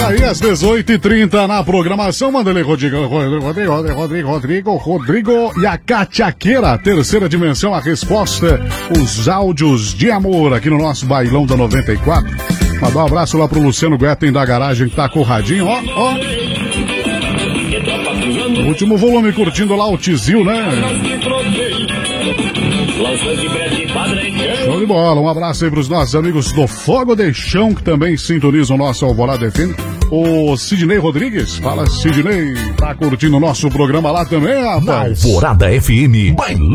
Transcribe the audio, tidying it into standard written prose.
Aí às 18h30 na programação, Vanderlei Rodrigo e a Cachaqueira, terceira dimensão, a resposta, os áudios de amor aqui no nosso bailão da 94. Mandar um abraço lá pro Luciano Guetem da garagem que tá com o radinho, ó. O último volume curtindo lá o Tizil, né? Show de bola, um abraço aí pros nossos amigos do Fogo de Chão, que também sintonizam o nosso Alvorada FM. O Sidney Rodrigues, fala Sidney, tá curtindo o nosso programa lá também, rapaz? Alvorada FM, bailão.